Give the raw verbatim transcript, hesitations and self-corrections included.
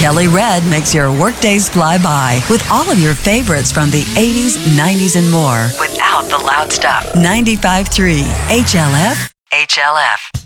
Kelly Red makes your workdays fly by with all of your favorites from the eighties, nineties, and more without the loud stuff. ninety-five point three H L F, H L F.